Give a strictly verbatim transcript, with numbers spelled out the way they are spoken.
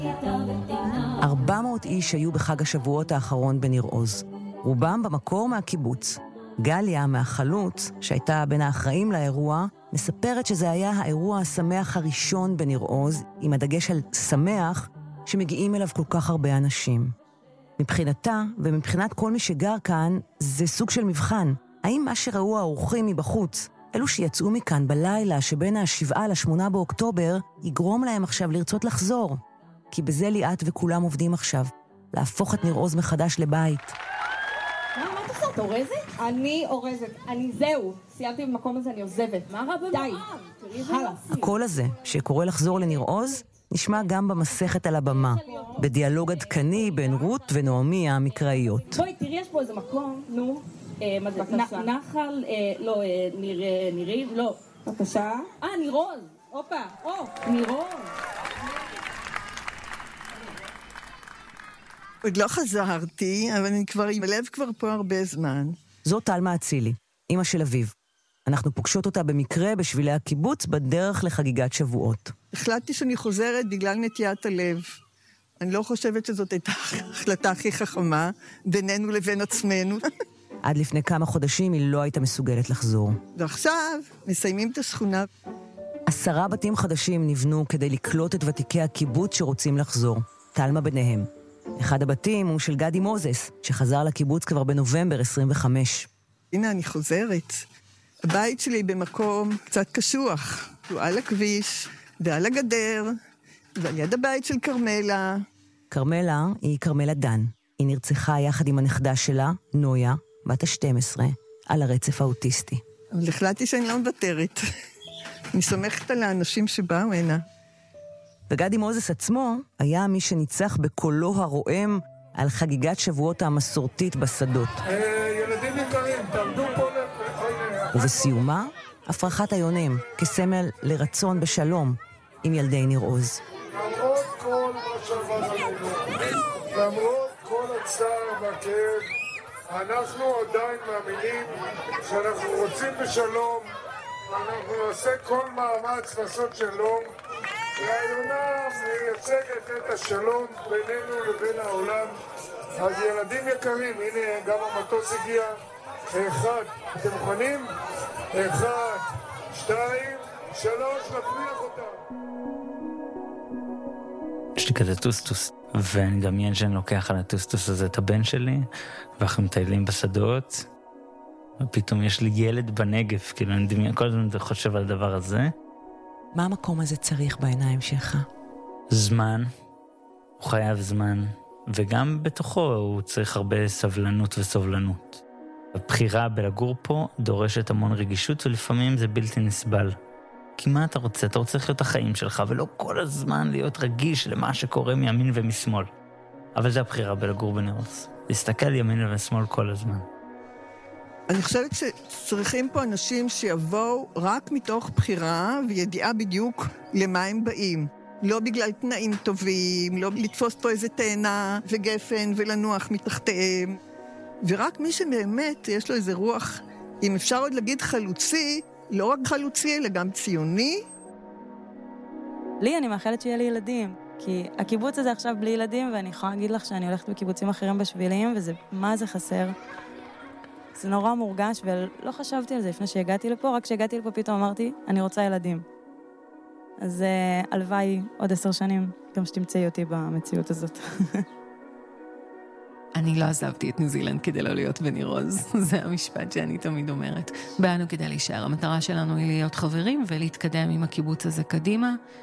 ארבע מאות איש היו בחג השבועות האחרון בניר עוז. רובם במקור מהקיבוץ. גליה, מהחלוץ, שהייתה בין האחראים לאירוע, מספרת שזה היה האירוע השמח הראשון בניר עוז, עם הדגש על שמח, שמגיעים אליו כל כך הרבה אנשים. מבחינתה, ומבחינת כל מי שגר כאן, זה סוג של מבחן. האם מה שראו האורחים מבחוץ, אלו שיצאו מכאן בלילה שבין השבעה לשמונה באוקטובר, יגרום להם עכשיו לרצות לחזור? כי בזה ליאת וכולם עובדים עכשיו, להפוך את ניר עוז מחדש לבית. מה, מה את עושה? את אורזת? אני אורזת. אני זהו. סיימתי במקום הזה, אני עוזבת. מה רע במעם? תראי זה הלאה. הקול הזה, שקורא לחזור לניר עוז, נשמע גם במסכת על הבמה, בדיאלוג עדכני בין רות ונעמי המקראיות. בואי, תראי, יש פה איזה מקום, נו. מה זה? נחל, לא, נירים, לא. בבקשה. אה, ניר עוז. הופה, או, ניר עוז. עוד לא חזרתי, אבל אני כבר עם הלב כבר פה הרבה זמן. זאת תלמה אצילי, אמא של אביו. אנחנו פוגשות אותה במקרה בשבילי הקיבוץ בדרך לחגיגת שבועות. החלטתי שאני חוזרת בגלל נטיית הלב. אני לא חושבת שזאת הייתה ההחלטה הכי חכמה בינינו לבין עצמנו. עד לפני כמה חודשים היא לא הייתה מסוגלת לחזור. ועכשיו מסיימים את השכונה. עשרה בתים חדשים נבנו כדי לקלוט את ותיקי הקיבוץ שרוצים לחזור. תלמה ביניהם. אחד הבתים הוא של גדי מוזס, שחזר לקיבוץ כבר בנובמבר עשרים וחמש. הנה אני חוזרת. הבית שלי במקום קצת קשוח. הוא על הכביש, ועל הגדר, ועל יד הבית של קרמלה. קרמלה היא קרמלה דן. היא נרצחה יחד עם הנכדה שלה, נויה, בת ה-שתים עשרה, על הרצף האוטיסטי. אבל החלטתי שאני לא מוותרת. אני סומכת על האנשים שבאו הנה. וגדי מוזס עצמו היה מי שניצח בקולו הרועם על חגיגת שבועות המסורתית בשדות. ילדים יקרים, תעמדו פה ל... ובסיומה, הפרחת היונים, כסמל לרצון בשלום עם ילדי ניר עוז. למרות כל מה שעבר עלינו, למרות כל הצער והכאב, אנחנו עדיין מאמינים שאנחנו רוצים בשלום, ואנחנו נעשה כל מאמץ לעשות שלום. והיונה מייצגת את השלום בינינו לבין העולם. אז ילדים יקרים, הנה גם המטוס הגיע. אחד, אתם מוכנים? אחד, שתיים, שלוש, נפריח אותם. יש לי כזה טוסטוס, ואני דמיין שאני לוקח על הטוסטוס הזה את הבן שלי, ואנחנו מטיילים בשדות, ופתאום יש לי ילד בנגב, כאילו אני דמיין, כל הזמן חושב על הדבר הזה. מה המקום הזה צריך בעיניים שלך? זמן, הוא חייב זמן, וגם בתוכו הוא צריך הרבה סבלנות וסובלנות. הבחירה בלגור פה דורשת המון רגישות, ולפעמים זה בלתי נסבל. כי מה אתה רוצה? אתה רוצה לחיות את החיים שלך, ולא כל הזמן להיות רגיש למה שקורה מימין ומשמאל. אבל זה הבחירה בלגור בניר עוז. להסתכל ימין ושמאל כל הזמן. אני חושבת שצריכים פה אנשים שיבואו רק מתוך בחירה וידיעה בדיוק למה הם באים. לא בגלל תנאים טובים, לא לתפוס פה איזה תאנה וגפן ולנוח מתחתיהם. ורק מי שבאמת יש לו איזה רוח, אם אפשר עוד להגיד חלוצי, לא רק חלוצי אלא גם ציוני. לי אני מאחלת שיהיה לי ילדים, כי הקיבוץ הזה עכשיו בלי ילדים, ואני יכולה להגיד לך שאני הולכת בקיבוצים אחרים בשבילים, וזה, מה זה חסר? זה נורא מורגש, ולא חשבתי על זה לפני שהגעתי לפה, רק כשהגעתי לפה פתאום אמרתי, אני רוצה ילדים. אז uh, הלוואי עוד עשר שנים, גם שתמצאי אותי במציאות הזאת. אני לא עזבתי את ניו זילנד כדי לא להיות בניר עוז. זה המשפט שאני תמיד אומרת. באנו כדי להישאר. המטרה שלנו היא להיות חברים ולהתקדם עם הקיבוץ הזה קדימה.